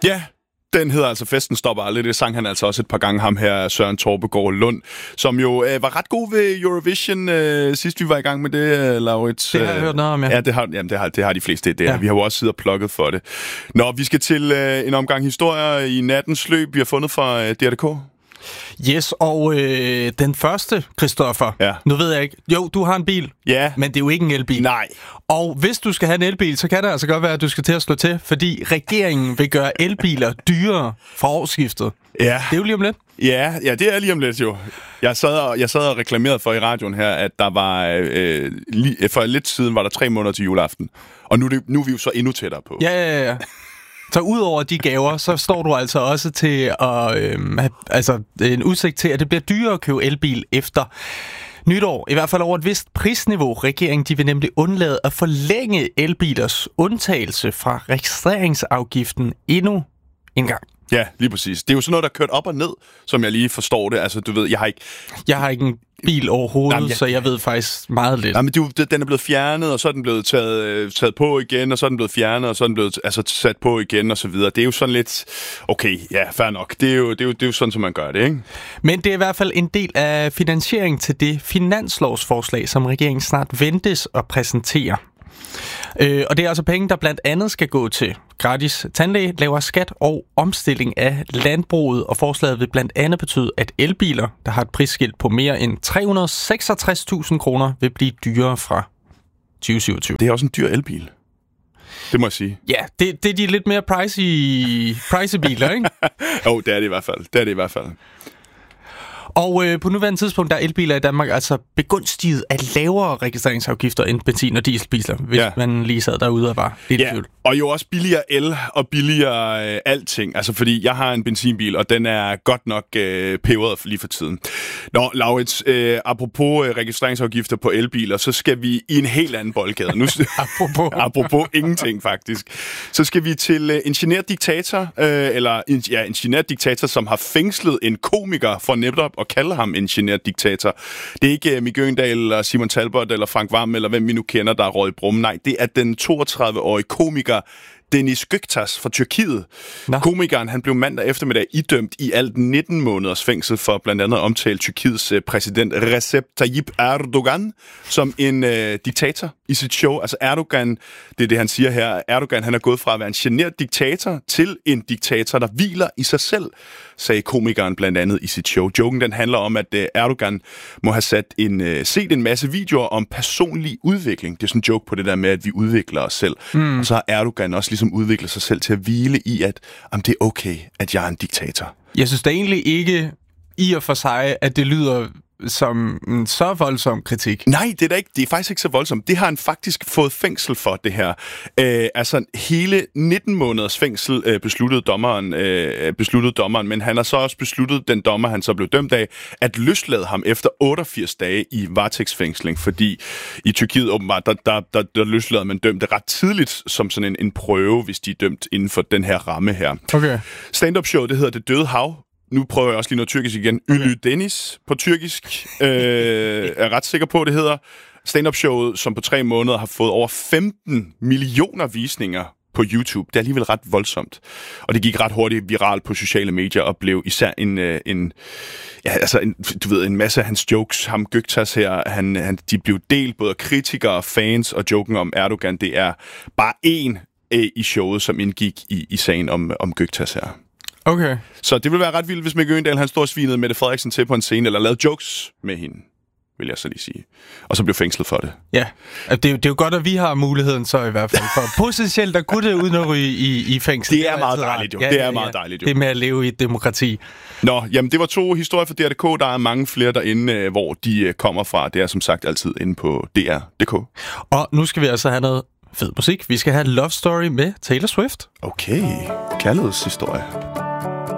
Ja, den hedder altså Festen stopper aldrig. Det sang han altså også et par gange, ham her, Søren Torpegaard Lund, som jo var ret god ved Eurovision, sidst vi var i gang med det, Laurits. Det har jeg hørt noget om, ja. Ja, det har de fleste. Det ja. Vi har jo også siddet og plukket for det. Nå, vi skal til en omgang historier i nattens løb, vi har fundet fra DR.dk. Yes, og den første, Christoffer, nu ved jeg ikke. Jo, du har en bil, men det er jo ikke en elbil. Nej. Og hvis du skal have en elbil, så kan det altså godt være, at du skal til at slå til, fordi regeringen vil gøre elbiler dyrere fra årsskiftet. Ja. Det er jo lige om lidt. Ja, det er lige om lidt jo. Jeg sad og reklamerede for i radioen her, at der var for lidt siden var der 3 måneder til juleaften. Og nu er vi jo så endnu tættere på. Ja. Så udover de gaver, så står du altså også til at en udsigt til, at det bliver dyrere at købe elbil efter nytår. I hvert fald over et vist prisniveau. Regeringen de vil nemlig undlade at forlænge elbilers undtagelse fra registreringsafgiften endnu en gang. Ja, lige præcis. Det er jo sådan noget, der er kørt op og ned, som jeg lige forstår det. Altså, du ved, jeg har ikke en bil overhovedet, så jeg ved faktisk meget lidt. Nej, men den er blevet fjernet, og så er den blevet taget på igen, og så er den blevet fjernet, og så er den blevet sat på igen, og så videre. Det er jo sådan lidt, okay, ja, fair nok. Det er jo sådan, som man gør det, ikke? Men det er i hvert fald en del af finansieringen til det finanslovsforslag, som regeringen snart ventes at præsentere. Og det er altså penge, der blandt andet skal gå til gratis tandlæge, lavere skat og omstilling af landbruget. Og forslaget vil blandt andet betyde, at elbiler, der har et prisskilt på mere end 366.000 kroner, vil blive dyrere fra 2027. Det er også en dyr elbil. Det må jeg sige. Ja, det er de lidt mere pricey biler, ikke? Jo, det er det i hvert fald. Og på nuværende tidspunkt, der er elbiler i Danmark altså begunstiget af lavere registreringsafgifter end benzin- og dieselbiler, hvis man lige sad derude og var lidt i tvivl. Og jo også billigere el og billigere alting. Altså fordi jeg har en benzinbil, og den er godt nok peberet lige for tiden. Nå, Laurits, apropos registreringsafgifter på elbiler, så skal vi i en helt anden boldgade. Nu, apropos ingenting faktisk. Så skal vi til ingeniørdiktator, ingeniørdiktator, som har fængslet en komiker for netop at kalde ham ingeniørdiktator. Det er ikke Mikke Øgendahl eller Simon Talbot eller Frank Hvam eller hvem vi nu kender, der er røget i brummen. Nej, det er den 32-årige komiker Deniz Göktaş fra Tyrkiet. Nå. Komikeren, han blev mandag eftermiddag idømt i alt 19 måneders fængsel for blandt andet at omtale Tyrkiets præsident Recep Tayyip Erdogan som en diktator i sit show. Altså Erdogan, det er det, han siger her. Erdogan, han er gået fra at være en genert diktator til en diktator, der hviler i sig selv, sagde komikeren blandt andet i sit show. Joken, den handler om, at Erdogan må have set en masse videoer om personlig udvikling. Det er sådan en joke på det der med, at vi udvikler os selv. Og så har Erdogan også ligesom udviklet sig selv til at hvile i, at det er okay, at jeg er en diktator. Jeg synes da egentlig ikke i og for sig, at det lyder som en så voldsom kritik. Nej, det er da ikke. Det er faktisk ikke så voldsomt. Det har han faktisk fået fængsel for, det her. Altså hele 19 måneders fængsel besluttede dommeren, men han har så også besluttet, den dommer, han så blev dømt af, at løslade ham efter 88 dage i varetægtsfængsling, fordi i Tyrkiet åbenbart, der løslader man dømte ret tidligt som sådan en prøve, hvis de er dømt inden for den her ramme her. Okay. Stand-up show, det hedder Det Døde Hav. Nu prøver jeg også lige noget tyrkisk igen. Ülü Deniz på tyrkisk. Er ret sikker på, det hedder. Stand-up-showet, som på 3 måneder har fået over 15 millioner visninger på YouTube. Det er alligevel ret voldsomt. Og det gik ret hurtigt viralt på sociale medier og blev især en masse af hans jokes. Ham Göktaş her, de blev delt både af kritikere og fans, og joken om Erdogan, det er bare en i showet, som indgik i sagen om Göktaş her. Okay. Så det ville være ret vildt, hvis Mikke Øgendahl han stod svinet Mette Frederiksen til på en scene, eller lavede jokes med hende, vil jeg så lige sige. Og så blev fængslet for det. Ja, det er jo godt, at vi har muligheden så i hvert fald for potentielt at kunne det uden at ryge i fængsel. Det er meget dejligt jo. Ja, det er meget dejligt jo. Det med at leve i et demokrati. Nå, jamen det var 2 historier fra DR.dk. Der er mange flere derinde, hvor de kommer fra. Det er som sagt altid inde på DR.dk. Og nu skal vi altså have noget fed musik. Vi skal have Love Story med Taylor Swift. Okay, kærlighedshistorie.